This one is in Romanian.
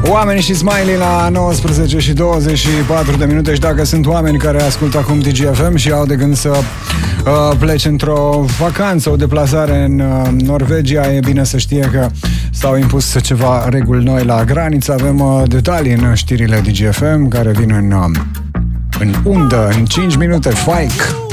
Oameni și Smiley la 19 și 24 de minute. Și dacă sunt oameni care ascultă acum DGFM și au de gând să plece într-o vacanță, o deplasare în Norvegia, e bine să știe că s-au impus ceva reguli noi la graniță. Avem detalii în știrile DGFM care vin în undă în 5 minute. Fike!